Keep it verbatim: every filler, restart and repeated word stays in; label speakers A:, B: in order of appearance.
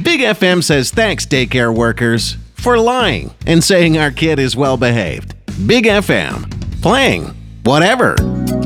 A: Big F M says thanks, daycare workers, for lying and saying our kid is well behaved. Big F M, playing whatever.